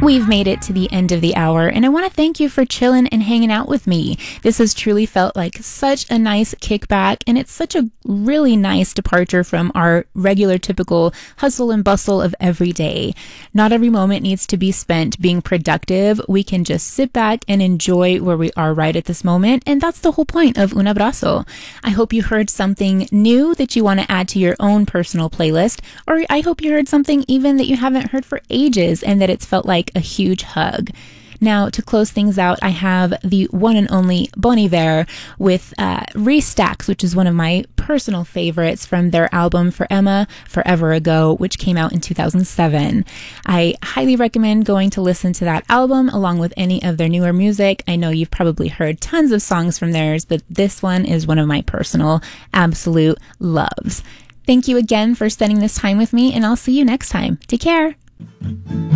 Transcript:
We've made it to the end of the hour, and I want to thank you for chilling and hanging out with me. This has truly felt like such a nice kickback, and it's such a really nice departure from our regular typical hustle and bustle of every day. Not every moment needs to be spent being productive. We can just sit back and enjoy where we are right at this moment, and that's the whole point of Un Abrazo. I hope you heard something new that you want to add to your own personal playlist, or I hope you heard something even that you haven't heard for ages and that it's felt like a huge hug. Now, to close things out, I have the one and only Bon Iver with Restacks, which is one of my personal favorites from their album For Emma, Forever Ago, which came out in 2007. I highly recommend going to listen to that album along with any of their newer music. I know you've probably heard tons of songs from theirs, but this one is one of my personal absolute loves. Thank you again for spending this time with me, and I'll see you next time. Take care.